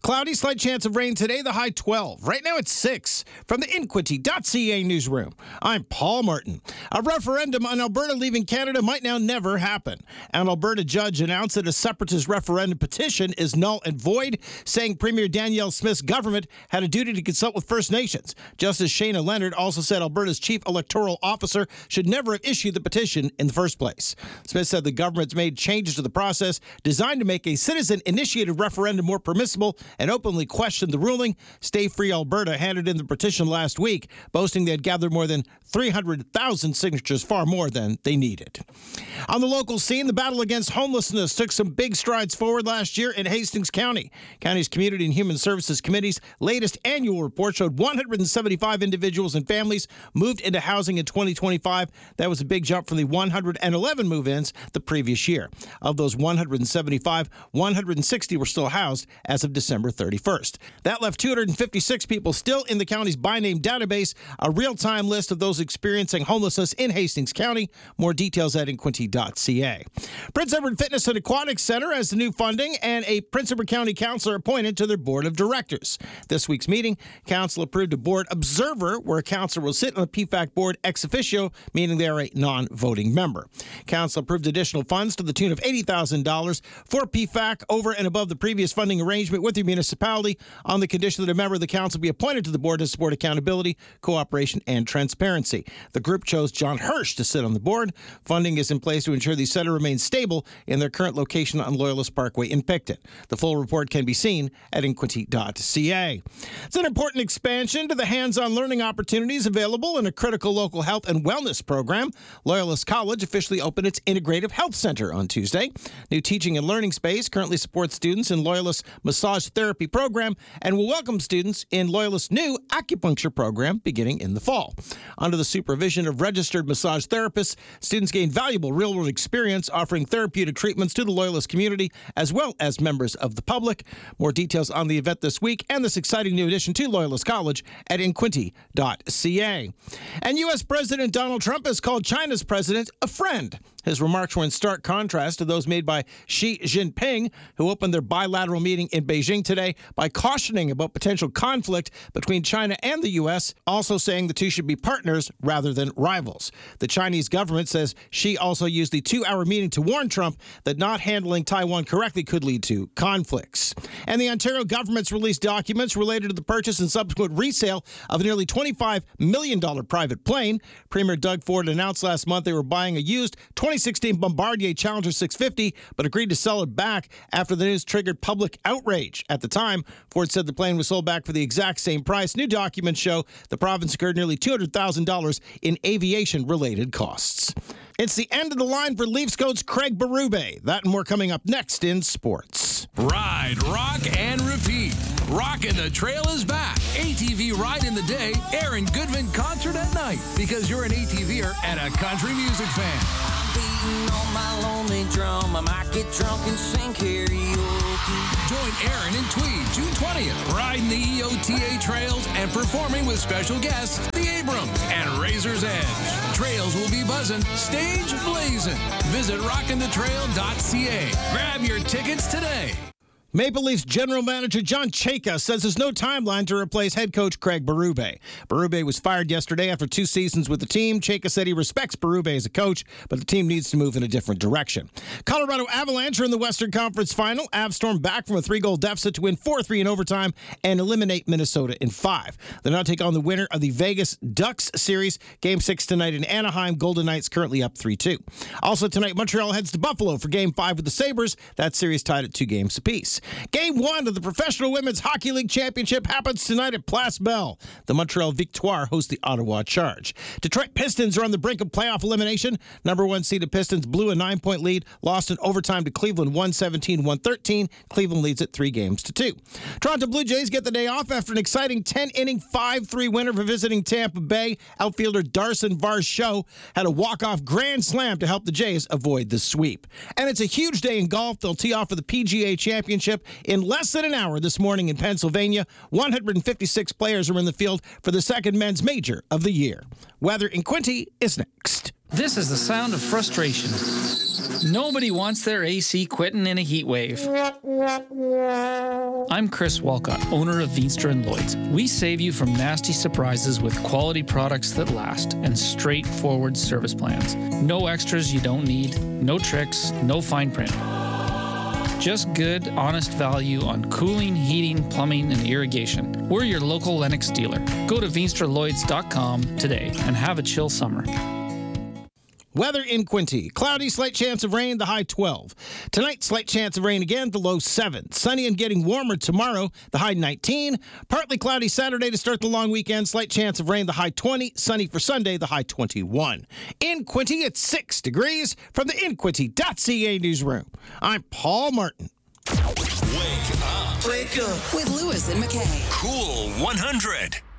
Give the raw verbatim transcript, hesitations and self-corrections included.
Cloudy, slight chance of rain today, the high twelve. Right now it's six. From the Inquity dot C A newsroom, I'm Paul Martin. A referendum on Alberta leaving Canada might now never happen. An Alberta judge announced that a separatist referendum petition is null and void, saying Premier Danielle Smith's government had a duty to consult with First Nations. Justice Shayna Leonard also said Alberta's chief electoral officer should never have issued the petition in the first place. Smith said the government's made changes to the process designed to make a citizen-initiated referendum more permissible and openly questioned the ruling. Stay Free Alberta handed in the petition last week, boasting they had gathered more than three hundred thousand signatures, far more than they needed. On the local scene, the battle against homelessness took some big strides forward last year in Hastings County. County's Community and Human Services Committee's latest annual report showed one hundred seventy-five individuals and families moved into housing in twenty twenty-five. That was a big jump from the one hundred eleven move-ins the previous year. Of those one hundred seventy-five, one hundred sixty were still housed as of December thirty-first. That left two hundred fifty-six people still in the county's by name database, a real-time list of those experiencing homelessness in Hastings County. More details at Inquity dot C A. Prince Edward Fitness and Aquatic Center has the new funding and a Prince Edward County councilor appointed to their board of directors. This week's meeting, council approved a board observer where a councilor will sit on the P F A C board ex officio, meaning they are a non-voting member. Council approved additional funds to the tune of eighty thousand dollars for P F A C over and above the previous funding arrangement with the municipality on the condition that a member of the council be appointed to the board to support accountability, cooperation, and transparency. The group chose John Hirsch to sit on the board. Funding is in place to ensure the center remains stable in their current location on Loyalist Parkway in Picton. The full report can be seen at Inquity dot C A. It's an important expansion to the hands-on learning opportunities available in a critical local health and wellness program. Loyalist College officially opened its Integrative Health Center on Tuesday. New teaching and learning space currently supports students in Loyalist's massage therapy program and will welcome students in Loyalist's new acupuncture program beginning in the fall. Under the supervision of registered massage therapists, students gain valuable real-world experience offering therapeutic treatments to the Loyalist community as well as members of the public. More details on the event this week and this exciting new addition to Loyalist College at Inquity dot C A. And U S President Donald Trump has called China's president a friend. His remarks were in stark contrast to those made by Xi Jinping, who opened their bilateral meeting in Beijing today by cautioning about potential conflict between China and the U S, also saying the two should be partners rather than rivals. The Chinese government says Xi also used the two-hour meeting to warn Trump that not handling Taiwan correctly could lead to conflicts. And the Ontario government's released documents related to the purchase and subsequent resale of a nearly twenty-five million dollars private plane. Premier Doug Ford announced last month they were buying a used twenty sixteen Bombardier Challenger six fifty, but agreed to sell it back after the news triggered public outrage. At the time, Ford said the plane was sold back for the exact same price. New documents show the province incurred nearly two hundred thousand dollars in aviation-related costs. It's the end of the line for Leafs coach Craig Berube. That and more coming up next in sports. Ride, rock, and repeat. Rockin' the Trail is back. A T V Ride in the day, Aaron Goodman concert at night. Because you're an ATVer and a country music fan. I'm beating on my lonely drum. I might get drunk and sing karaoke. Join Aaron and Tweed June twentieth, riding the E O T A trails and performing with special guests, the Abrams and Razor's Edge. Trails will be buzzing, stage blazing. Visit rockin the trail dot C A. Grab your tickets today. Maple Leafs general manager John Chayka says there's no timeline to replace head coach Craig Berube. Berube was fired yesterday after two seasons with the team. Chayka said he respects Berube as a coach, but the team needs to move in a different direction. Colorado Avalanche are in the Western Conference Final. Avs stormed back from a three-goal deficit to win four three in overtime and eliminate Minnesota in five. They'll now take on the winner of the Vegas Ducks series. Game six tonight in Anaheim. Golden Knights currently up three two. Also tonight, Montreal heads to Buffalo for Game five with the Sabres. That series tied at two games apiece. Game one of the Professional Women's Hockey League Championship happens tonight at Place Bell. The Montreal Victoire host the Ottawa Charge. Detroit Pistons are on the brink of playoff elimination. Number one seeded Pistons blew a nine-point lead, lost in overtime to Cleveland one seventeen to one thirteen. Cleveland leads at three games to two. Toronto Blue Jays get the day off after an exciting ten-inning five three winner for visiting Tampa Bay. Outfielder Darson Varsho had a walk-off grand slam to help the Jays avoid the sweep. And it's a huge day in golf. They'll tee off for the P G A Championship in less than an hour this morning in Pennsylvania. one hundred fifty-six players are in the field for the second men's major of the year. Weather in Quinty is next. This is the sound of frustration. Nobody wants their A C quitting in a heat wave. I'm Chris Walcott, owner of Veenstra and Lloyd's. We save you from nasty surprises with quality products that last and straightforward service plans. No extras you don't need, no tricks, no fine print. Just good, honest value on cooling, heating, plumbing, and irrigation. We're your local Lennox dealer. Go to veenstra lloyds dot com today and have a chill summer. Weather in Quincy. Cloudy, slight chance of rain, the high twelve. Tonight, slight chance of rain again, the low seven. Sunny and getting warmer tomorrow, the high nineteen. Partly cloudy Saturday to start the long weekend, slight chance of rain, the high twenty. Sunny for Sunday, the high twenty-one. In Quincy, it's six degrees from the in quincy dot c a newsroom. I'm Paul Martin. Wake up. Wake up. With Lewis and McKay. Cool one hundred.